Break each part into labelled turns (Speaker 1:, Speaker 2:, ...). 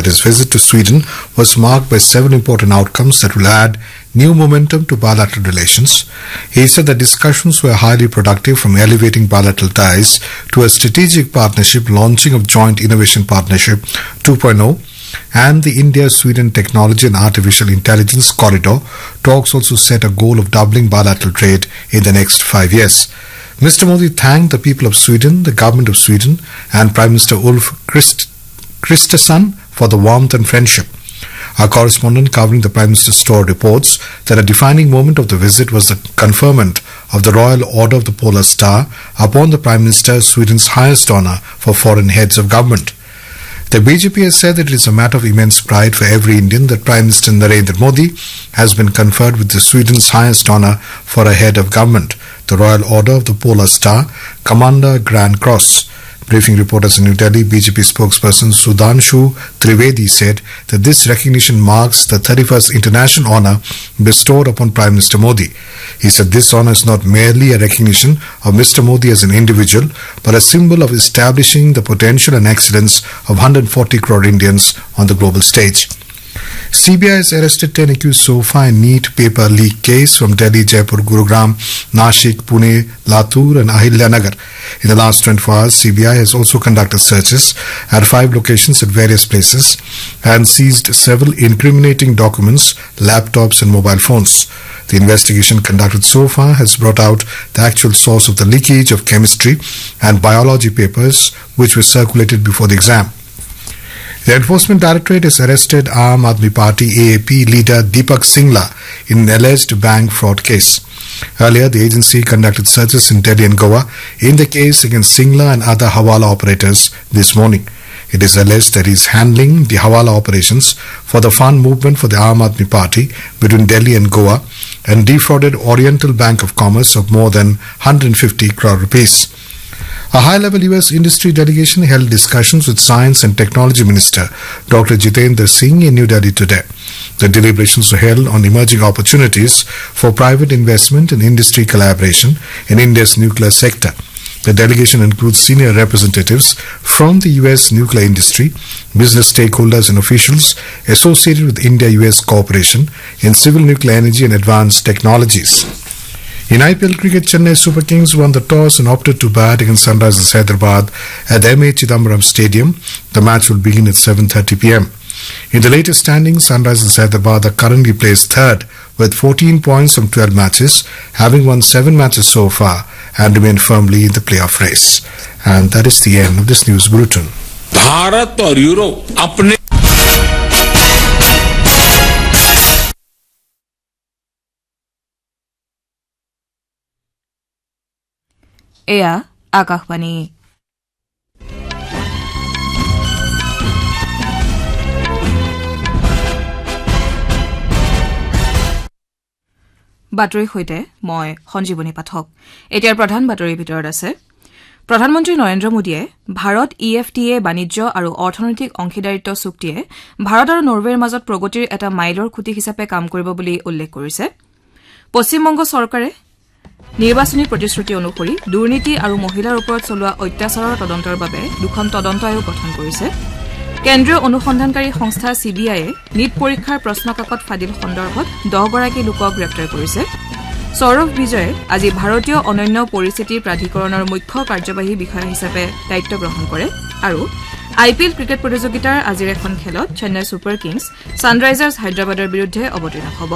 Speaker 1: that his visit to Sweden was marked by several important outcomes that will add new momentum to bilateral relations. He said that discussions were highly productive, from elevating bilateral ties to a strategic partnership, launching of Joint Innovation Partnership 2.0, and the India-Sweden Technology and Artificial Intelligence Corridor. Talks also set a goal of doubling bilateral trade in the next 5 years. Mr. Modi thanked the people of Sweden, the government of Sweden, and Prime Minister Ulf Kristersson for the warmth and friendship. Our correspondent covering the Prime Minister's tour reports that a defining moment of the visit was the conferment of the Royal Order of the Polar Star upon the Prime Minister, Sweden's highest honour for foreign heads of government. The BJP has said that it is a matter of immense pride for every Indian that Prime Minister Narendra Modi has been conferred with the Sweden's highest honour for a head of government, the Royal Order of the Polar Star, Commander Grand Cross. Briefing reporters in New Delhi, BJP spokesperson Sudhanshu Trivedi said that this recognition marks the 31st international honour bestowed upon Prime Minister Modi. He said this honour is not merely a recognition of Mr. Modi as an individual, but a symbol of establishing the potential and excellence of 140 crore Indians on the global stage. CBI has arrested 10 accused so far in NEET paper leak case from Delhi, Jaipur, Gurugram, Nashik, Pune, Latur and Ahilyanagar. In the last 24 hours, CBI has also conducted searches at 5 locations at various places and seized several incriminating documents, laptops and mobile phones. The investigation conducted so far has brought out the actual source of the leakage of chemistry and biology papers which were circulated before the exam. The Enforcement Directorate has arrested Aam Aadmi Party AAP leader Deepak Singla in an alleged bank fraud case. Earlier, the agency conducted searches in Delhi and Goa in the case against Singla and other Hawala operators this morning. It is alleged that he is handling the Hawala operations for the fund movement for the Aam Aadmi Party between Delhi and Goa and defrauded Oriental Bank of Commerce of more than 150 crore rupees. A high-level U.S. industry delegation held discussions with Science and Technology Minister Dr. Jitendra Singh in New Delhi today. The deliberations were held on emerging opportunities for private investment and industry collaboration in India's nuclear sector. The delegation includes senior representatives from the U.S. nuclear industry, business stakeholders and officials associated with India-U.S. cooperation in civil nuclear energy and advanced technologies. In IPL cricket, Chennai Super Kings won the toss and opted to bat against Sunrisers Hyderabad at the M.A. Chidambaram Stadium. The match will begin at 7:30 p.m. In the latest standings, Sunrisers Hyderabad are currently placed third with 14 points from 12 matches, having won 7 matches so far and remain firmly in the playoff race. And that is the end of this news bulletin.
Speaker 2: Bharat और Europe अपने
Speaker 3: এয়া আকাশবাণী। বাতৰিৰ সৈতে মই সঞ্জীৱনী পাঠক। এতিয়াৰ প্ৰধান বাতৰিৰ ভিতৰত আছে প্ৰধানমন্ত্ৰী নৰেন্দ্ৰ মোদীয়ে ভাৰত EFTA বাণিজ্য আৰু অৰ্থনৈতিক অংশীদাৰিত্ব চুক্তিয়ে ভাৰত আৰু নৰৱেৰ মাজত প্ৰগতিৰ এটা মাইলৰ খুঁটি হিচাপে কাম কৰিব বুলি উল্লেখ কৰিছে। পশ্চিমবংগ চৰকাৰে নিৰ্বাচনী প্ৰতিশ্ৰুতি অনুসৰি দুৰ্নীতি আৰু মহিলাৰ ওপৰত চলোৱা অত্যাচাৰৰ তদন্তৰ বাবে 2খন তদন্ত আয়োগ গঠন কৰিছে। কেন্দ্ৰীয় অনুসন্ধানকাৰী সংস্থা CBIয়ে নীট পৰীক্ষাৰ প্ৰশ্নকাকত ফাদিল সন্দৰ্ভত 10 গৰাকী লোকক গ্ৰেপ্তাৰ কৰিছে। সৌৰভ বিজয়ে আজি ভাৰতীয় অনন্য পৰিস্থিতি প্ৰাধিকৰণৰ মুখ্য কাৰ্যবাহী বিষয়া হিচাপে দায়িত্ব গ্ৰহণ কৰে আৰু IPL ক্ৰিকেট প্ৰতিযোগিতাৰ আজিৰ এখন খেলত চেন্নাই ছুপাৰ কিংছ ছানৰাইজাৰ্ছ হায়দৰাবাদৰ বিৰুদ্ধে অৱতীৰ্ণ হ'ব।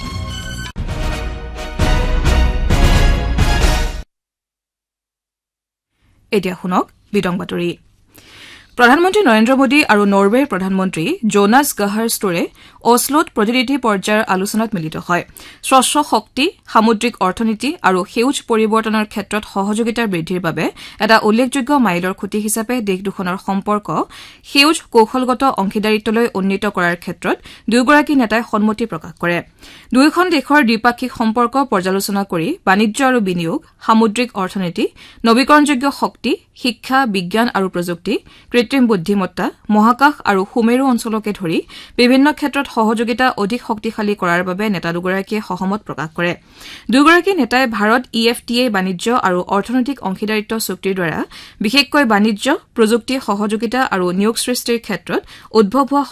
Speaker 3: এতিয়া শুনক বিতং বাতৰি। প্ৰধানমন্ত্ৰী নৰেন্দ্ৰ মোদী আৰু নৰৱেৰ প্ৰধানমন্ত্ৰী জোনাছ গাহাৰ ষ্টৰে অছলোত প্ৰতিনিধি পৰ্যায়ৰ আলোচনাত মিলিত হয়। স্বচ্ছ শক্তি, সামুদ্ৰিক অৰ্থনীতি আৰু সেউজ পৰিৱৰ্তনৰ ক্ষেত্ৰত সহযোগিতা বৃদ্ধিৰ বাবে এটা উল্লেখযোগ্য মাইলৰ খুঁটি হিচাপে দেশ দুখনৰ সম্পৰ্ক সেউজ কৌশলগত অংশীদাৰিত্বলৈ উন্নীত কৰাৰ ক্ষেত্ৰত দুয়োগৰাকী নেতাই সন্মতি প্ৰকাশ কৰে। দুয়োখন দেশৰ দ্বিপাক্ষিক সম্পৰ্ক পৰ্যালোচনা কৰি বাণিজ্য আৰু বিনিয়োগ, সামুদ্ৰিক অৰ্থনীতি, নৱীকৰণযোগ্য শক্তি, শিক্ষা, বিজ্ঞান আৰু প্ৰযুক্তি, কৃত্ৰিম বুদ্ধিমত্তা, মহাকাশ আৰু সুমেৰু অঞ্চলকে ধৰি বিভিন্ন ক্ষেত্ৰত সহযোগিতা অধিক শক্তিশালী কৰাৰ বাবে নেতা দুগৰাকীয়ে সহমত প্ৰকাশ কৰে। দুয়োগৰাকী নেতাই ভাৰত EFTA বাণিজ্য আৰু অৰ্থনৈতিক অংশীদাৰিত্ব চুক্তিৰ দ্বাৰা বিশেষকৈ বাণিজ্য, প্ৰযুক্তি, সহযোগিতা আৰু নিয়োগ সৃষ্টিৰ ক্ষেত্ৰত উদ্ভৱ হোৱা